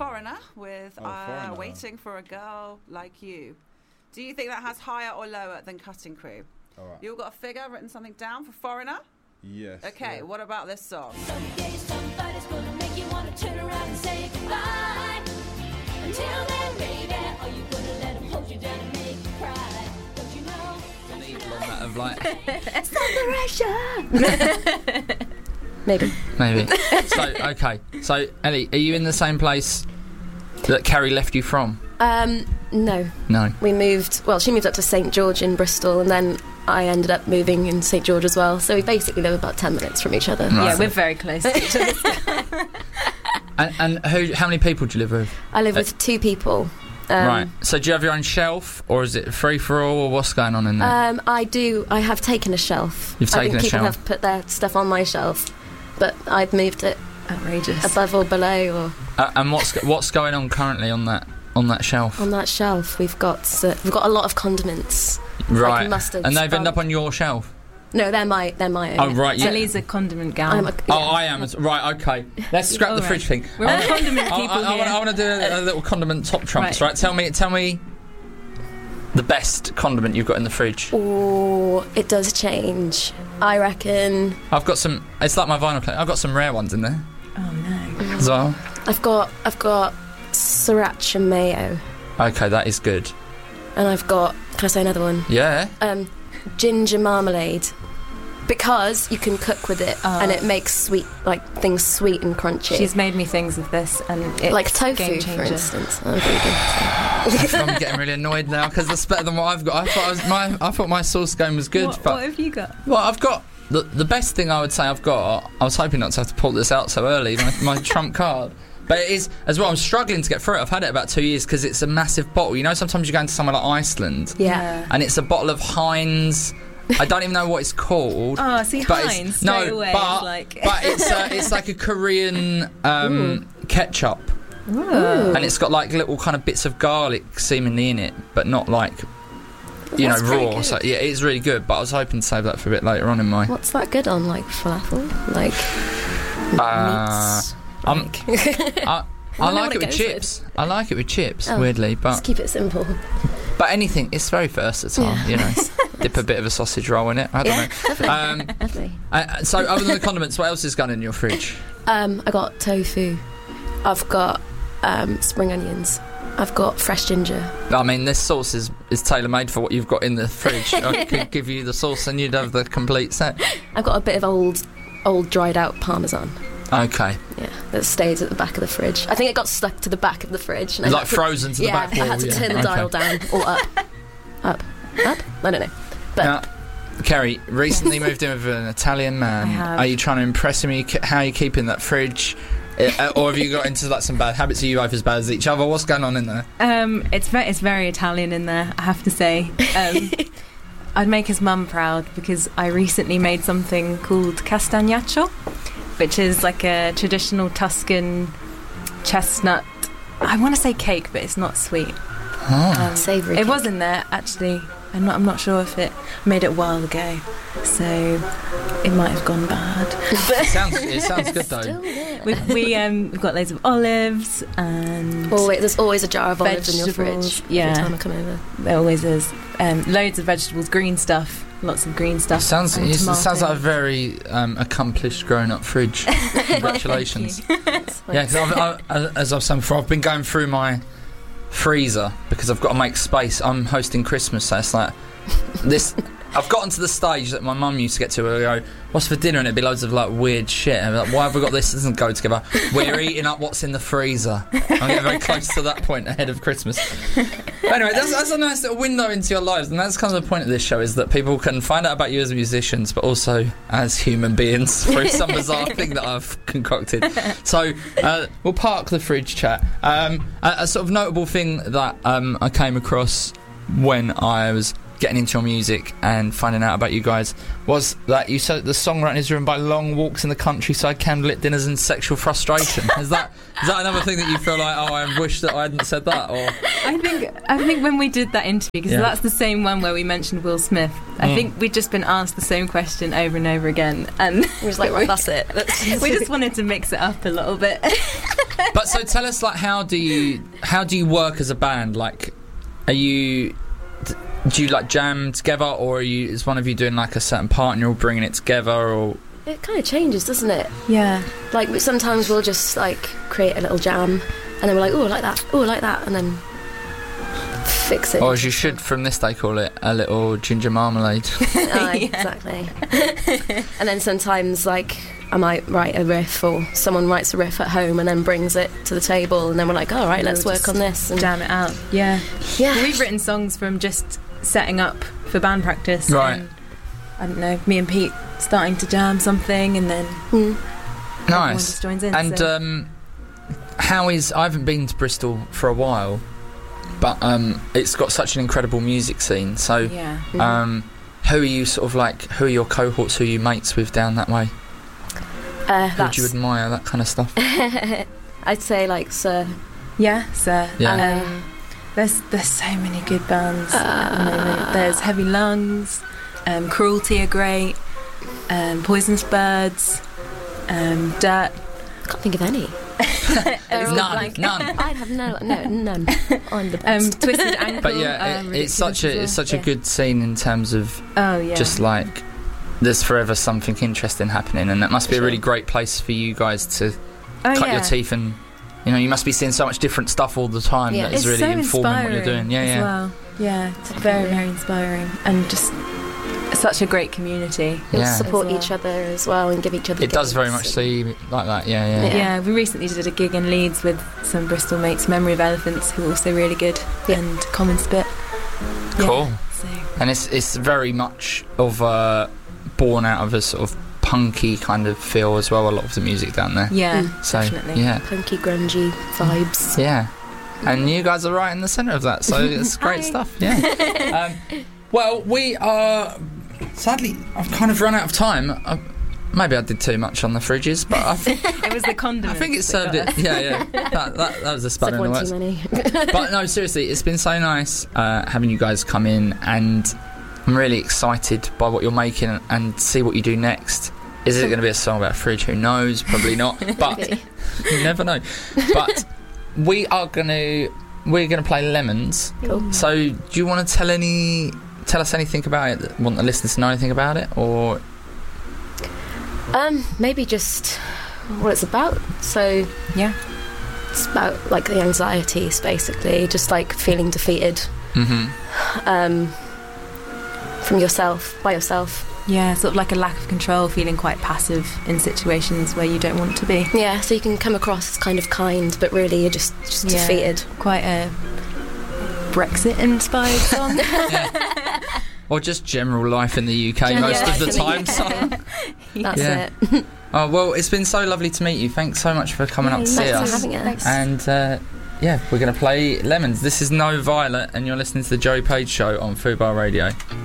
Foreigner with Foreigner. Waiting for a Girl Like You. Do you think that has higher or lower than Cutting Crew? All right. You all got a figure, written something down for Foreigner? Yes. Okay, Yeah. what about this song? Someday somebody's gonna make you wanna turn around and say goodbye. Until then, baby, are you gonna let him hold you down and make you cry? Don't you know? Don't you know? That of like Maybe. So okay. So Ellie, are you in the same place that Carrie left you from? No. No. We moved. Well, she moved up to St George in Bristol, and then I ended up moving in St George as well. So we basically live about 10 minutes from each other. Right. Yeah, we're very close to each other. And how many people do you live with? I live with 2 people. Right. So do you have your own shelf, or is it free for all, or what's going on in there? I do. I have taken a shelf. You've taken I think a people shelf. have put their stuff on my shelf, but I've moved it Outrageous. above or below or And what's going on currently on that shelf? on that shelf. We've got a lot of condiments. Right. mustard, And they've ended spelt. up on your shelf. No, they're my own. Oh right. Yeah. Ellie's a condiment gal. I'm a, Oh, I am. Right, okay. Let's scrap the All fridge right. thing. We're all condiment people here. I want to do a little condiment top trumps, Right. right? Tell me the best condiment you've got in the fridge. Oh, it does change. I reckon I've got some. It's like my vinyl player. I've got some rare ones in there Oh no. as well. I've got sriracha mayo, Okay, that is good. and I've got. Can I say another one? Yeah. Ginger marmalade, because you can cook with it, and it makes things sweet and crunchy. She's made me things of this, and it's like game tofu, for changer. instance. Oh, very good. I'm getting really annoyed now because that's better than what I've got. I thought my sauce game was good, What but have you got? well, I've got the best thing I would say I've got. I was hoping not to have to pull this out so early. My trump card. But it is, as well, I'm struggling to get through it. I've had it about 2 years because it's a massive bottle. You know, sometimes you go into somewhere like Iceland Yeah. and it's a bottle of Heinz. I don't even know what it's called. Oh, see, but Heinz no, straight away but, is like... but it's like a Korean ketchup. Ooh. And it's got like little kind of bits of garlic seemingly in it, but not like, That's pretty raw. good. So yeah, it's really good. But I was hoping to save that for a bit later on in my. What's that good on? Like falafel? Like meats? I like what it it with goes chips. I like it with chips, Oh, weirdly, Just but keep it simple. anything. It's very versatile. Yeah. You know, dip a bit of a sausage roll in it. I don't know. Lovely. So other than the condiments, what else is going in your fridge? I got tofu. I've got spring onions. I've got fresh ginger. I mean, this sauce is tailor-made for what you've got in the fridge. I could give you the sauce and you'd have the complete set. I've got a bit of old dried out parmesan. Okay. Yeah, that stays at the back of the fridge. I think it got stuck to the back of the fridge. And It's I like had to- frozen to the back wall. I had to yeah. turn the Okay. dial down or up. Up? I don't know. But Now, Kerry, recently moved in with an Italian man. I have. Are you trying to impress him? How are you keeping that fridge? Or have you got into like some bad habits? Are you both as bad as each other? What's going on in there? It's very Italian in there, I have to say. I'd make his mum proud because I recently made something called castagnaccio, which is like a traditional Tuscan chestnut. I want to say cake, but it's not sweet. savoury. It cake. was in there actually. I'm not sure if it I made it a while ago, so it might have gone bad. It sounds good though. Still there. We've got loads of olives and There's always a jar of olives in your Vegetables, fridge yeah. every time I come over. there always is loads of vegetables, green stuff, lots of green stuff. It sounds and like a tomatoes. very accomplished grown-up fridge. Congratulations. Yeah, because as I've said before, I've been going through my freezer because I've got to make space. I'm hosting Christmas, so it's like this. I've gotten to the stage that my mum used to get to where I go, what's for dinner? And it'd be loads of like weird shit. And I'm like, why have we got this? It doesn't go together. We're eating up what's in the freezer. I'm getting very close to that point ahead of Christmas. But anyway, that's a nice little window into your lives, and that's kind of the point of this show, is that people can find out about you as musicians, but also as human beings through some bizarre thing that I've concocted. So we'll park the fridge chat. A sort of notable thing that I came across when I was getting into your music and finding out about you guys was that you said the songwriting is driven by long walks in the countryside, candlelit dinners and sexual frustration. Is that another thing that you feel like, oh, I wish that I hadn't said that? Or I think when we did that interview, because that's the same one where we mentioned Will Smith, I think we'd just been asked the same question over and over again, and It was like, right, that's it. we just wanted to mix it up a little bit. But so tell us, like, how do you work as a band? Like, do you like jam together, or is one of you doing like a certain part and you're all bringing it together, or? It kind of changes, doesn't it? Yeah. Like sometimes we'll just like create a little jam, and then we're like, oh, like that, and then fix it. Or as you should from this day call it, a little ginger marmalade. Exactly. And then sometimes like I might write a riff, or someone writes a riff at home and then brings it to the table, and then we're like, all right, let's work on this and jam it out. Yeah. We've written songs from just setting up for band practice. Right. And, I don't know, me and Pete starting to jam something, and then everyone Nice. just joins in. And so. I haven't been to Bristol for a while, but it's got such an incredible music scene. So, yeah. who are you sort of like? Who are your cohorts? Who are you mates with down that way? Who do you admire? That kind of stuff. I'd say like Sir. Yeah, so Yeah. there's so many good bands at the moment. There's Heavy Lungs, Cruelty are great, Poisonous Birds, Dirt. I can't think of any. None. I'd have none. I'm the best. Twisted Ankle. But yeah, it's such a good scene in terms of just like there's forever something interesting happening, and that must be a really great place for you guys to cut your teeth, and you must be seeing so much different stuff all the time that is it's really so informing what you're doing. as well. Yeah, it's very, very inspiring, and just such a great community. We'll Yeah. support as well. each other as well and give each other. It does dates very much and- seem like that. Yeah. Yeah, we recently did a gig in Leeds with some Bristol mates, Memory of Elephants, who are also really good, and Common Spit. Yeah, Cool. so. And it's very much of born out of a sort of punky kind of feel as well. A lot of the music down there. Yeah, So definitely. yeah. Punky, grungy vibes. Yeah, and you guys are right in the centre of that, so it's great stuff. Yeah. Well, we are. Sadly, I've kind of run out of time. Maybe I did too much on the fridges, but It was the condiments. I think it that served got it. Yeah. That was a spanner in the One works. too many. But no, seriously, it's been so nice having you guys come in, and I'm really excited by what you're making and see what you do next. Is it going to be a song about a fridge? Who knows? Probably not. But you never know. But we're gonna play Lemons. Cool. So do you want to tell us anything about it? Want the listeners to know anything about it, or Maybe just what it's about. So Yeah. it's about like the anxieties, basically, just like feeling defeated from yourself, by yourself. Yeah, sort of like a lack of control, feeling quite passive in situations where you don't want to be. Yeah, so you can come across as kind of kind, but really you're just Yeah. defeated. Quite a Brexit-inspired song. or just general life in the UK most of the time? So. That's Yeah. it. Oh well, it's been so lovely to meet you. Thanks so much for coming up to see Thanks for us. having us. And yeah, we're going to play Lemons. This is No Violet, and you're listening to the Joey Page Show on Fubar Radio.